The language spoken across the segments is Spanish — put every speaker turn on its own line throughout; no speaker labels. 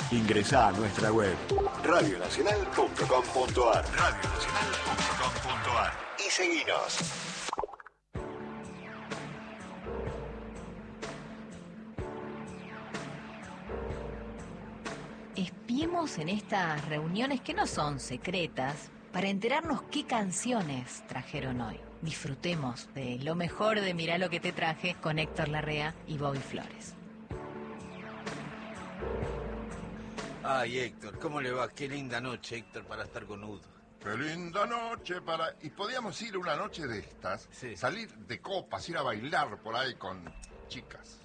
Ingresá a nuestra web radionacional.com.ar y seguinos.
Espiemos en estas reuniones que no son secretas para enterarnos qué canciones trajeron hoy. Disfrutemos de lo mejor de Mirá lo que te traje con Héctor Larrea y Bobby Flores.
Ay, Héctor, ¿cómo le va? Qué linda noche, Héctor, para estar con Udo.
Qué linda noche para... Y podíamos ir una noche de estas,
sí,
salir de copas, ir a bailar por ahí con chicas.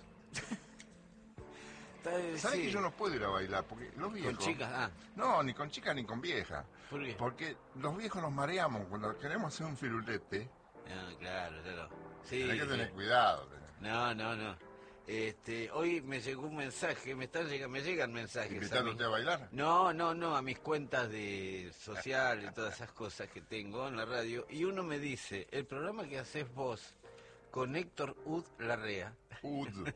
¿Sabes
sí.
que yo no puedo ir a bailar? Porque los viejos...
¿Con chicas? Ah.
No, ni con chicas ni con viejas.
¿Por qué?
Porque los viejos nos mareamos cuando queremos hacer un firulete.
Ah, claro. Sí,
hay que tener cuidado.
No. Hoy me llegó un mensaje, me llegan mensajes.
¿Invitándote a bailar?
No, a mis cuentas de social y todas esas cosas que tengo en la radio. Y uno me dice, el programa que haces vos con Héctor Ud Larrea.
Ud.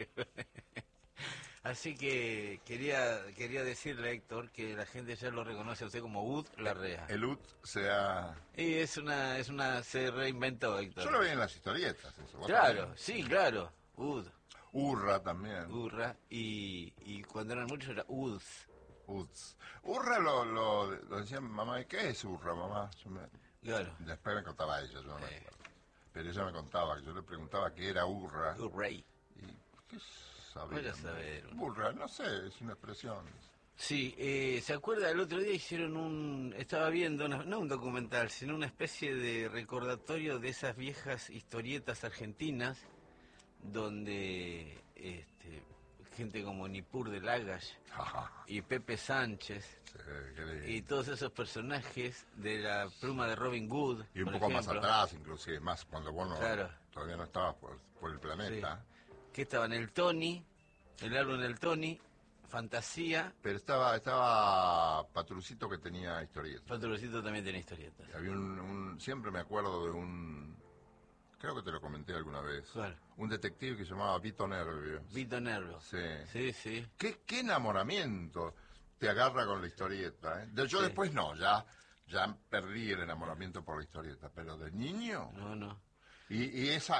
Así que quería decirle a Héctor que la gente ya lo reconoce a usted como Ud Larrea.
El Ud sea...
Y se reinventó, Héctor.
Yo lo vi en las historietas, eso.
Claro,
también.
sí, claro. Ud.
Urra también.
Urra, y cuando eran muchos era Uds.
Uds. Urra lo decía mamá. ¿Qué es Urra, mamá?
Claro.
Después me contaba ella, yo no me acuerdo. Pero ella me contaba, yo le preguntaba qué era Urra.
Urrey.
Y qué sabía. Urra, no sé, es una expresión.
Sí, ¿se acuerda? El otro día estaba viendo, no un documental, sino una especie de recordatorio de esas viejas historietas argentinas, donde gente como Nippur de Lagash y Pepe Sánchez y todos esos personajes de la pluma de Robin Hood,
y un poco más atrás, inclusive, más cuando vos todavía no estabas por el planeta.
Sí. Que estaban el Tony, el álbum del Tony, Fantasía.
Pero estaba Patrucito, que tenía historietas.
Patrucito también tenía historietas.
Había siempre me acuerdo de creo que te lo comenté alguna vez.
¿Cuál?
Un detective que se llamaba Vito Nervio.
Vito Nervio. Sí.
¿Qué enamoramiento te agarra con la historieta, ¿eh? Yo después no, ya perdí el enamoramiento por la historieta, pero de niño...
No.
Y esa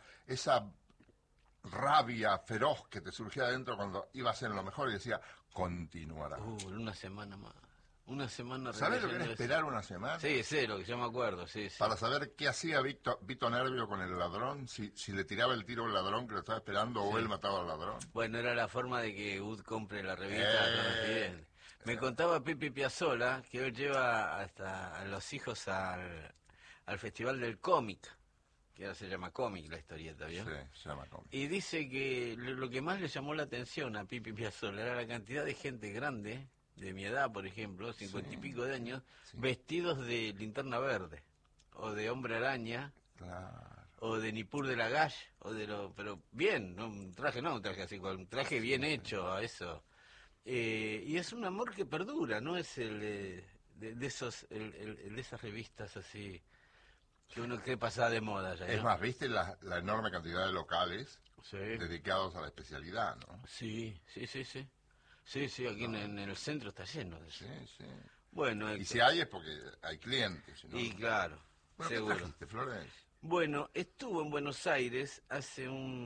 rabia feroz que te surgía adentro cuando ibas en lo mejor y decía, continuará.
Una semana más. Una semana.
¿Sabes lo que era esperar una semana?
Sí, lo que yo me acuerdo, sí.
Para saber qué hacía Vito Nervio con el ladrón, si le tiraba el tiro al ladrón que lo estaba esperando o él mataba al ladrón.
Bueno, era la forma de que Ud compre la revista. Me contaba Pipi Piazzolla que hoy lleva hasta a los hijos al Festival del Cómic, que ahora se llama Cómic la historieta, ¿vio?
Sí, se llama Cómic.
Y dice que lo que más le llamó la atención a Pipi Piazzolla era la cantidad de gente grande, de mi edad, por ejemplo, 50 y pico de años, vestidos de Linterna Verde, o de Hombre Araña,
claro,
o de Nippur de Lagash, pero bien, no un traje así, con un traje bien hecho a eso. Y es un amor que perdura, no es el de esas revistas así que uno cree pasada de moda ya, ¿no?
Es más, ¿viste la enorme cantidad de locales
Sí.
dedicados a la especialidad, no?
Sí, aquí en el centro está lleno de eso.
Sí.
Bueno,
y si hay es porque hay clientes, ¿no?
Y claro,
bueno,
seguro.
¿qué trajiste, Flores?
Bueno, estuvo en Buenos Aires hace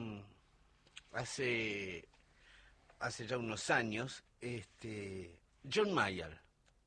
ya unos años, John Mayall.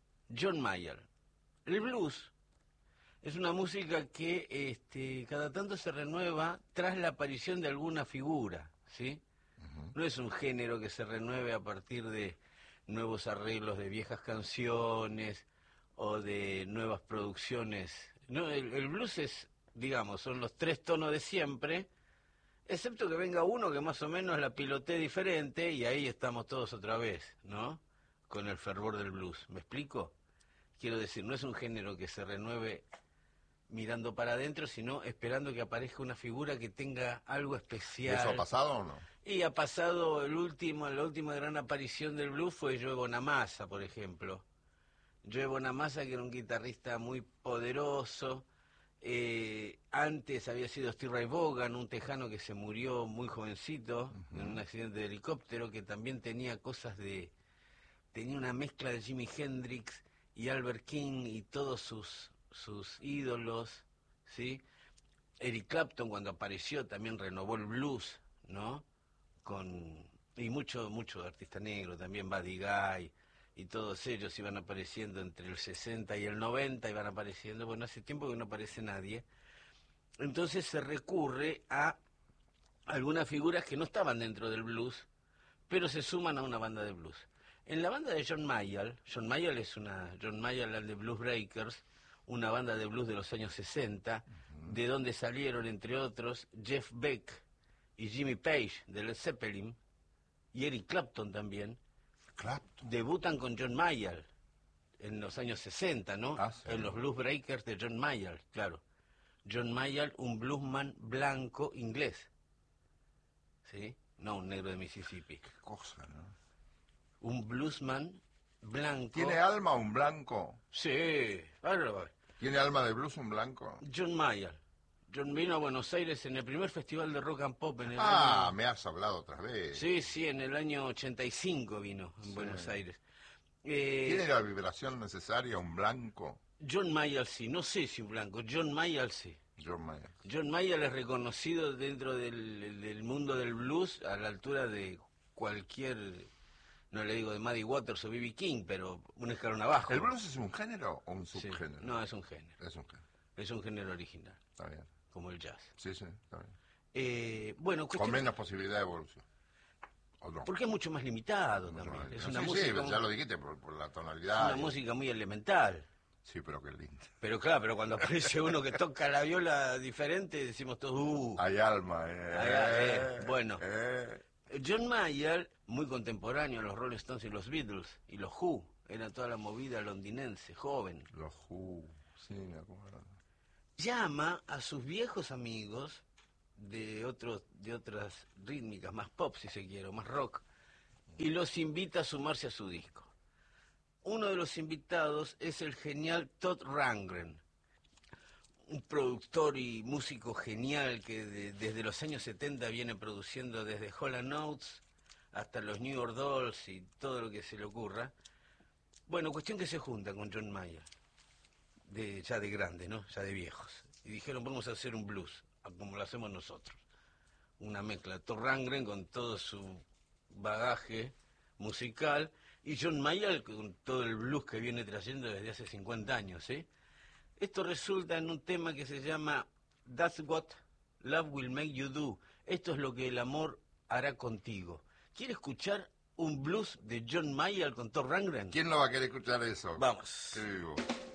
El blues es una música que cada tanto se renueva tras la aparición de alguna figura, ¿sí? No es un género que se renueve a partir de nuevos arreglos de viejas canciones o de nuevas producciones. No, el blues es, digamos, son los 3 tonos de siempre, excepto que venga uno que más o menos la pilotee diferente y ahí estamos todos otra vez, ¿no? Con el fervor del blues. ¿Me explico? Quiero decir, no es un género que se renueve mirando para adentro, sino esperando que aparezca una figura que tenga algo especial.
¿Eso ha pasado o no?
Y ha pasado la última gran aparición del blues fue Joe Bonamassa, por ejemplo. Joe Bonamassa, que era un guitarrista muy poderoso. Antes había sido Steve Ray Vaughan, un tejano que se murió muy jovencito en un accidente de helicóptero, que también tenía cosas de tenía una mezcla de Jimi Hendrix y Albert King y todos sus ídolos, ¿sí? Eric Clapton cuando apareció también renovó el blues, ¿no? Y mucho artista negro, también Buddy Guy, y todos ellos iban apareciendo entre el 60 y el 90, iban apareciendo, bueno, hace tiempo que no aparece nadie. Entonces se recurre a algunas figuras que no estaban dentro del blues, pero se suman a una banda de blues. En la banda de John Mayall es John Mayall and the Blues Breakers, una banda de blues de los años 60, de donde salieron, entre otros, Jeff Beck y Jimmy Page de Led Zeppelin, y Eric Clapton también.
Clapton.
Debutan con John Mayall en los años 60, ¿no?
Ah, sí.
En los Blues Breakers de John Mayall, claro. John Mayall, un bluesman blanco inglés, ¿sí? No un negro de Mississippi.
Qué cosa, ¿no?
Un bluesman blanco.
¿Tiene alma un blanco?
Sí, bárbaro.
¿Tiene alma de blues un blanco?
John Mayall. John vino a Buenos Aires en el primer festival de rock and pop en el
Ah,
año...
me has hablado otras veces.
Sí, en el año 85 vino en Buenos Aires.
¿Tiene la vibración necesaria un blanco?
John Mayall sí, no sé si un blanco, John Mayall sí.
John Mayer.
John Mayall es reconocido dentro del mundo del blues a la altura de cualquier, no le digo de Muddy Waters o B.B. King, pero un escalón abajo.
¿El blues es un género o un
Sí.
subgénero?
No, es un género.
Es un género.
Es un género original,
Está bien.
como el jazz.
Sí, está bien.
Bueno,
Con
cuestión-
menos posibilidad de evolución. ¿O no?
porque es mucho más limitado
No,
también.
no,
Es
sí,
una
sí,
música,
ya lo dijiste por la
es
tonalidad.
una música muy elemental.
Sí, pero qué lindo.
Pero claro, pero cuando aparece uno que toca la viola diferente, decimos todos,
Hay alma,
bueno. John Mayall, muy contemporáneo a los Rolling Stones y los Beatles, y los Who, era toda la movida londinense, joven.
Los Who, sí, me acuerdo.
Llama a sus viejos amigos de otras rítmicas, más pop si se quiere, o más rock, y los invita a sumarse a su disco. Uno de los invitados es el genial Todd Rundgren, un productor y músico genial que desde los años 70 viene produciendo desde Hall & Oates hasta los New York Dolls y todo lo que se le ocurra. Bueno, cuestión que se junta con John Mayall, ya de grande, ¿no? Ya de viejos. Y dijeron, vamos a hacer un blues, como lo hacemos nosotros. Una mezcla. Todd Rundgren con todo su bagaje musical y John Mayall con todo el blues que viene trayendo desde hace 50 años, ¿sí? Esto resulta en un tema que se llama That's What Love Will Make You Do. Esto es lo que el amor hará contigo. ¿Quiere escuchar un blues de John Mayall con Todd Rundgren?
¿Quién no va a querer escuchar eso?
Vamos.
Qué vivo.